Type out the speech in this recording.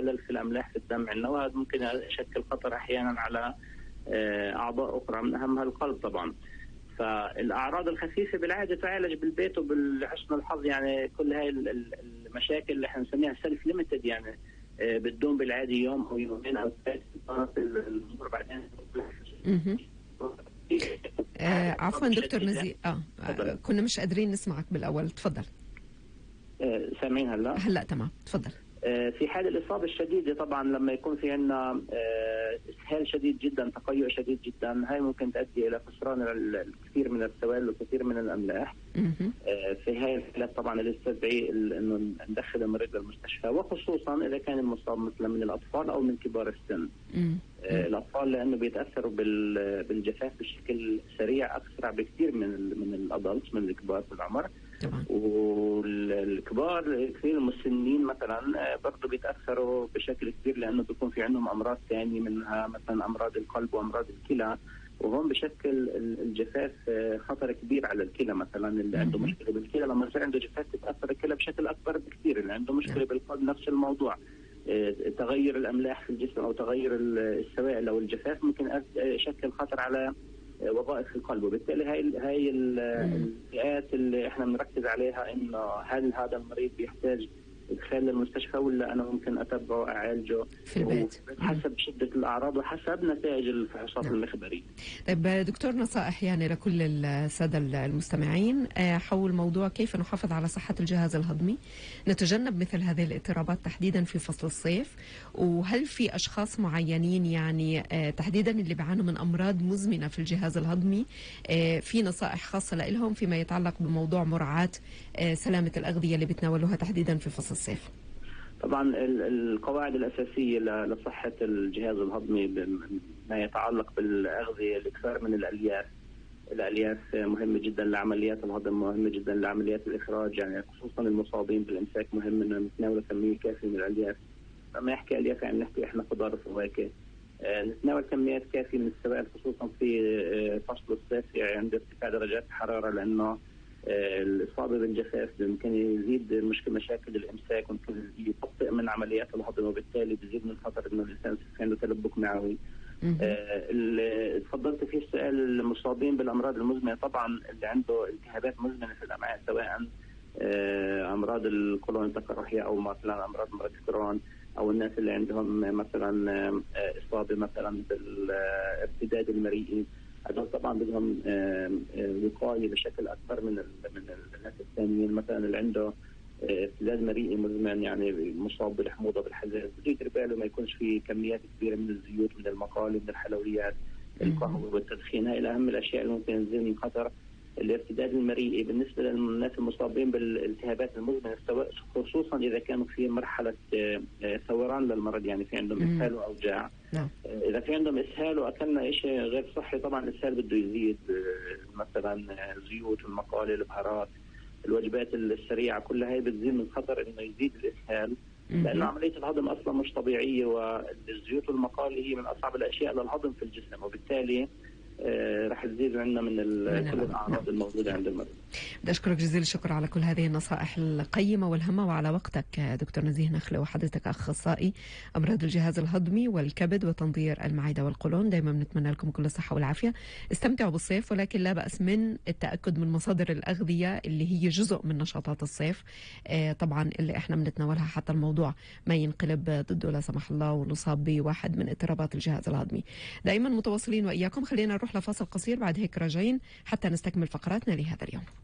خلل في الأملاح في الدم عندنا، وهذا ممكن يشكل خطر أحيانا على أعضاء أخرى من أهمها القلب طبعا. فالأعراض الخفيفة بالعادة تعالج بالبيت، وبالحسن الحظ يعني كل هاي المشاكل اللي احنا نسميها سيلف ليميتد، يعني بتدوم بالعادي يوم أو يومين أو ثلاثة الأمور بعدين. عفوا دكتور نزيه، كنا مش قادرين نسمعك بالأول، تفضل. سامعين هلا تمام، تفضل. في حال الإصابة الشديدة طبعا لما يكون في عندنا إسهال شديد جدا، تقيؤ شديد جدا، هاي ممكن تؤدي إلى خسران الكثير من السوائل والكثير من الأملاح. في هاي الحالات طبعا يستدعي إنه ندخل المريض للمستشفى، وخصوصا إذا كان المصاب مثلا من الأطفال أو من كبار السن. الأطفال لأنه بيتأثروا بالجفاف بشكل سريع أسرع بكثير من الأدلت، من الكبار في العمر. والكبار كثير المسنين مثلا برضه بيتاثروا بشكل كبير، لانه بيكون في عندهم امراض ثانيه، منها مثلا امراض القلب وامراض الكلى، وهم بشكل الجفاف خطر كبير على الكلى. مثلا اللي عنده مشكله بالكلى لما يصير عنده جفاف تتاثر الكلى بشكل اكبر بكثير. اللي عنده مشكله بالقلب نفس الموضوع، تغير الاملاح في الجسم او تغير السوائل او الجفاف ممكن يشكل خطر على وظائف القلب. وبالتالي هاي الفئات اللي احنا بنركز عليها، انه هل هذا المريض بيحتاج ادخال للمستشفى ولا انا ممكن اتبعه اعالجه في البيت حسب شده الاعراض وحسب نتائج الفحوصات المخبريه. طيب دكتور، نصائح يعني لكل الساده المستمعين حول موضوع كيف نحافظ على صحه الجهاز الهضمي، نتجنب مثل هذه الاضطرابات تحديدا في فصل الصيف، وهل في اشخاص معينين يعني تحديدا اللي بيعانوا من امراض مزمنه في الجهاز الهضمي في نصائح خاصه لهم فيما يتعلق بموضوع مراعاه سلامه الاغذيه اللي بيتناولوها تحديدا في فصل الصيف؟ طبعا القواعد الأساسية لصحة الجهاز الهضمي ما يتعلق بالأغذية، الإكثار من الألياف مهمة جدا لعمليات الهضم، مهمة جدا لعمليات الإخراج، يعني خصوصا المصابين بالإمساك مهم أن نتناول كمية كافية من الألياف. لما يحكي ألياف يعني نحكي إحنا خضار وفواكه. نتناول كميات كافية من السوائل خصوصا في فصل الصيف، يعني عند ارتفاع درجات الحرارة، لأنه الإصابة بالجفاف ممكن يزيد مشاكل الإمساك، وممكن يبطئ من عمليات الهضم، وبالتالي بيزيد من خطر إنه الإنسان يصير عنده تلبك معوي. تفضلت فيه السؤال، المصابين بالأمراض المزمنة طبعا اللي عنده التهابات مزمنة في الأمعاء، سواء أمراض القولون التقرحية أو مثلا أمراض مرض الكرون، أو الناس اللي عندهم مثلا إصابة مثلا بالارتداد المريئي، هذول طبعا بدهم وقايه بشكل اكثر من الناس الثانيين. مثلا اللي عنده ارتداد مريئي مزمن، يعني مصاب بالحموضه بالحزاز، بده يدير باله ما يكونش في كميات كبيره من الزيوت، من المقالي، من الحلويات، القهوه والتدخين. هاي اهم الاشياء اللي ممكن تزيد من خطر الارتداد المريئي. بالنسبه للناس المصابين بالالتهابات المزمنه، خصوصا اذا كانوا في مرحله ثوران للمرض، يعني في عندهم اسهال واوجاع. اذا في عندهم اسهال واكلنا شيء غير صحي، طبعا الاسهال بده يزيد، مثلا زيوت والمقالي، البهارات، الوجبات السريعه، كل هاي بتزيد من خطر انه يزيد الاسهال، لانه عمليه الهضم اصلا مش طبيعيه، والزيوت والمقالي هي من اصعب الاشياء للهضم في الجسم، وبالتالي رح تزيد عندنا من كل الاعراض الموجوده عند المريض. بدي اشكرك جزيل الشكر على كل هذه النصائح القيمه والهامه وعلى وقتك دكتور نزيه نخله، وحضرتك اخصائي امراض الجهاز الهضمي والكبد وتنظير المعده والقولون. دائما بنتمنى لكم كل الصحه والعافيه. استمتعوا بالصيف، ولكن لا باس من التاكد من مصادر الاغذيه اللي هي جزء من نشاطات الصيف طبعا اللي احنا بنتناولها، حتى الموضوع ما ينقلب ضده لا سمح الله ونصاب بواحد من اضطرابات الجهاز الهضمي. دائما متواصلين واياكم. خلينا نروح لفاصل قصير، بعد هيك راجعين حتى نستكمل فقراتنا لهذا اليوم.